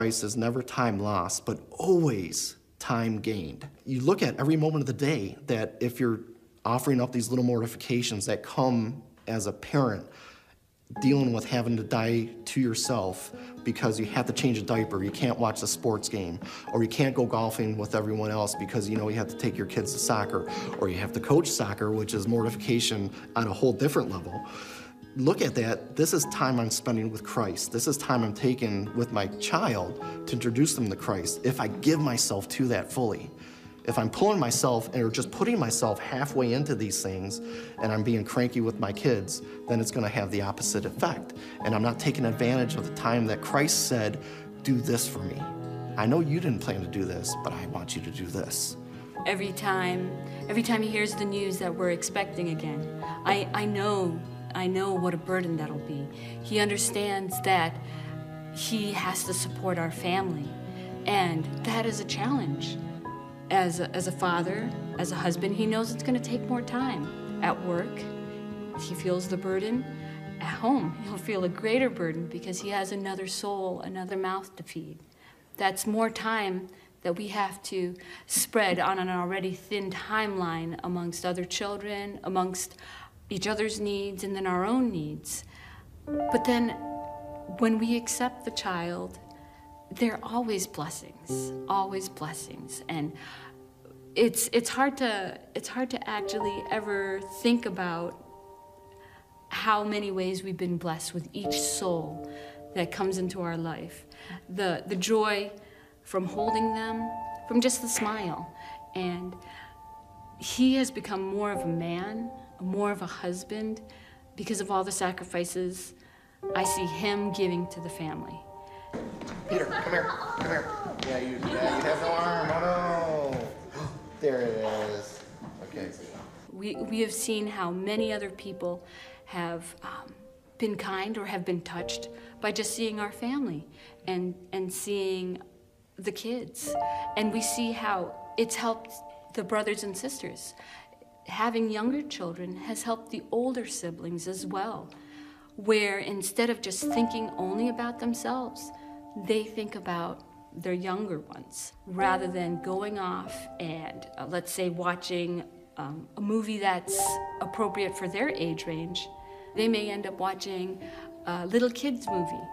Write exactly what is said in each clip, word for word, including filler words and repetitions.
Christ is never time lost, but always time gained. You look at every moment of the day that if you're offering up these little mortifications that come as a parent, dealing with having to die to yourself because you have to change a diaper, you can't watch the sports game, or you can't go golfing with everyone else because you know you have to take your kids to soccer, or you have to coach soccer, which is mortification on a whole different level. Look at that. This is time I'm spending with Christ. This is time I'm taking with my child to introduce them to Christ if I give myself to that fully. If I'm pulling myself or just putting myself halfway into these things and I'm being cranky with my kids, then it's going to have the opposite effect. And I'm not taking advantage of the time that Christ said, do this for me. I know you didn't plan to do this, but I want you to do this. Every time, every time he hears the news that we're expecting again, I, I know, I know what a burden that'll be. He understands that he has to support our family, and that is a challenge. As a, as a father, as a husband, he knows it's going to take more time. At work, he feels the burden. At home, he'll feel a greater burden because he has another soul, another mouth to feed. That's more time that we have to spread on an already thin timeline amongst other children, amongst each other's needs, and then our own needs. But then, when we accept the child, there are always blessings, always blessings, and it's it's hard to it's hard to actually ever think about how many ways we've been blessed with each soul that comes into our life. The the joy from holding them, from just the smile, and he has become more of a man, more of a husband, because of all the sacrifices I see him giving to the family. Peter, come here, come here. Yeah, you, yeah, you have no arm, oh no. There it is. Okay. We, we have seen how many other people have um, been kind or have been touched by just seeing our family and, and seeing the kids. And we see how it's helped the brothers and sisters. Having younger children has helped the older siblings as well, where instead of just thinking only about themselves, they think about their younger ones, rather than going off and, uh, let's say, watching um, a movie that's appropriate for their age range. They may end up watching a little kids movie,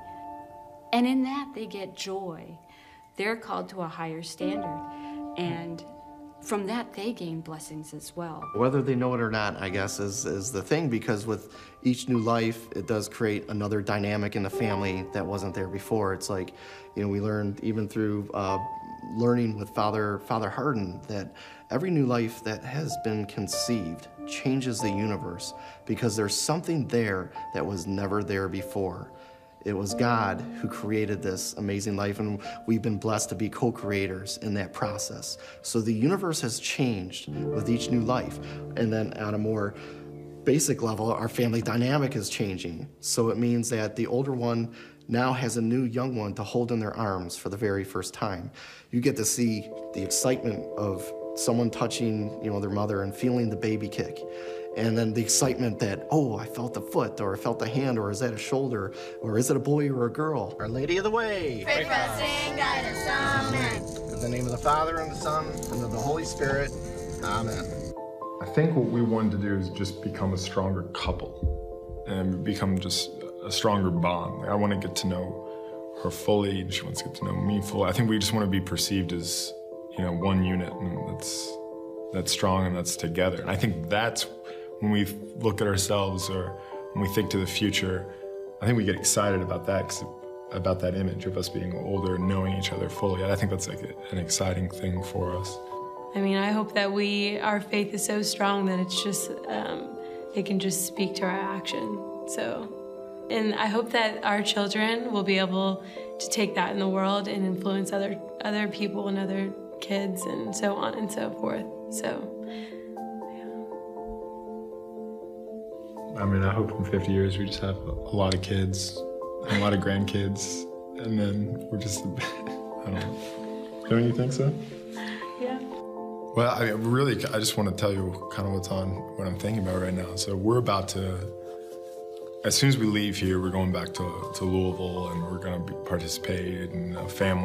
and in that they get joy. They're called to a higher standard, and from that, they gain blessings as well. Whether they know it or not, I guess, is, is the thing, because with each new life, it does create another dynamic in the family that wasn't there before. It's like, you know, we learned even through uh, learning with Father, Father Hardin that every new life that has been conceived changes the universe because there's something there that was never there before. It was God who created this amazing life, and we've been blessed to be co-creators in that process. So the universe has changed with each new life. And then on a more basic level, our family dynamic is changing. So it means that the older one now has a new young one to hold in their arms for the very first time. You get to see the excitement of someone touching, you know, their mother and feeling the baby kick. And then the excitement that, oh, I felt the foot, or I felt the hand, or is that a shoulder, or is it a boy or a girl? Our Lady of the Way. Pray for us, sing guidance, amen. In the name of the Father, and the Son, and of the Holy Spirit, amen. I think what we wanted to do is just become a stronger couple and become just a stronger bond. Like, I want to get to know her fully, and she wants to get to know me fully. I think we just want to be perceived as, you know, one unit, and that's, that's strong and that's together. And I think that's when we look at ourselves or when we think to the future, I think we get excited about that, 'cause about that image of us being older and knowing each other fully. I think that's like a, an exciting thing for us. I mean, I hope that we, our faith is so strong that it's just, um, it can just speak to our action. So, and I hope that our children will be able to take that in the world and influence other, other people and other kids and so on and so forth. So. I mean, I hope in fifty years we just have a lot of kids, and a lot of grandkids, and then we're just, I don't know. Don't you think so? Yeah. Well, I mean, really, I just want to tell you kind of what's on, what I'm thinking about right now. So we're about to, as soon as we leave here, we're going back to, to Louisville, and we're going to participate in a family